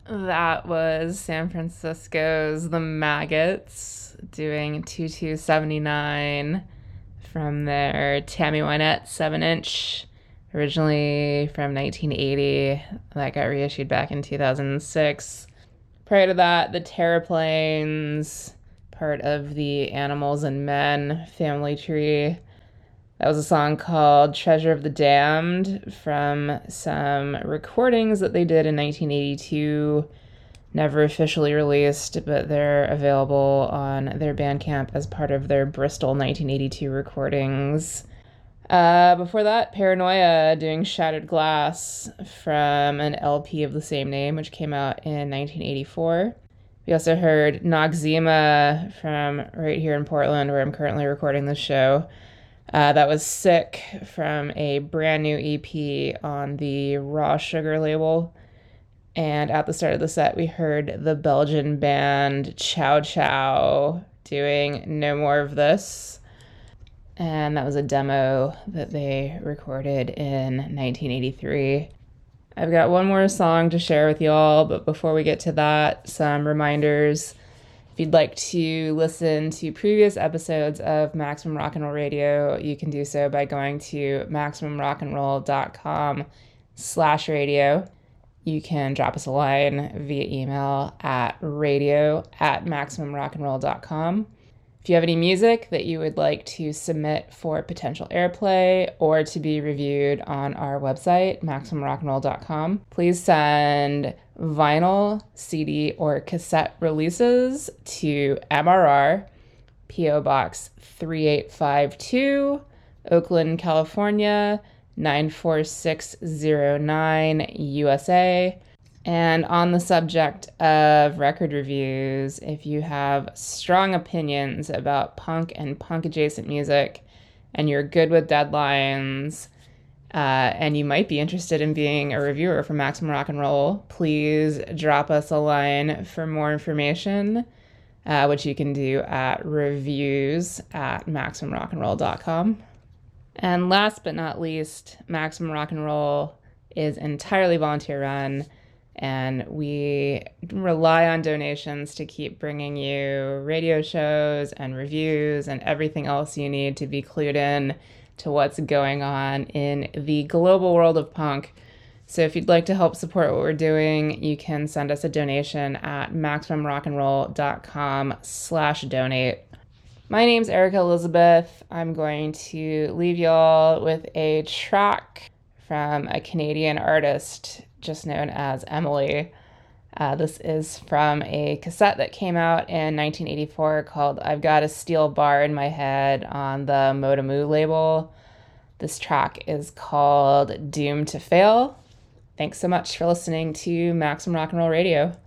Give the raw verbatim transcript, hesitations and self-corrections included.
That was San Francisco's The Maggots doing two two seventy-nine from their Tammy Wynette seven inch, originally from nineteen eighty. That got reissued back in two thousand six. Prior to that, the Terraplanes, part of the Animals and Men family tree. That was a song called Treasure of the Damned from some recordings that they did in nineteen eighty-two. Never officially released, but they're available on their Bandcamp as part of their Bristol nineteen eighty-two recordings. Uh, before that, Paranoia doing Shattered Glass from an L P of the same name, which came out in nineteen eighty-four. We also heard Noxzema from right here in Portland, where I'm currently recording this show. Uh, that was Sick from a brand new E P on the Raw Sugar label. And at the start of the set, we heard the Belgian band Chow Chow doing No More of This. And that was a demo that they recorded in nineteen eighty-three. I've got one more song to share with y'all, but before we get to that, some reminders. If you'd like to listen to previous episodes of Maximum Rock and Roll Radio, you can do so by going to maximumrockandroll.com slash radio. You can drop us a line via email at radio at maximumrockandroll.com. If you have any music that you would like to submit for potential airplay or to be reviewed on our website, maximum rock and roll dot com, please send vinyl, C D, or cassette releases to M R R, P O Box three eight five two, Oakland, California, nine four six zero nine, U S A. And on the subject of record reviews, if you have strong opinions about punk and punk-adjacent music, and you're good with deadlines, uh, and you might be interested in being a reviewer for Maximum Rock and Roll, please drop us a line for more information, uh, which you can do at reviews at maximum rock and roll dot com. And last but not least, Maximum Rock and Roll is entirely volunteer-run, and we rely on donations to keep bringing you radio shows and reviews and everything else you need to be clued in to what's going on in the global world of punk. So if you'd like to help support what we're doing, you can send us a donation at maximumrockandroll.com slash donate. My name's Erica Elizabeth. I'm going to leave y'all with a track from a Canadian artist just known as Emily. Uh, this is from a cassette that came out in nineteen eighty-four called I've Got a Steel Bar in My Head on the Modamu label. This track is called Doomed to Fail. Thanks so much for listening to Maximum Rock and Roll Radio.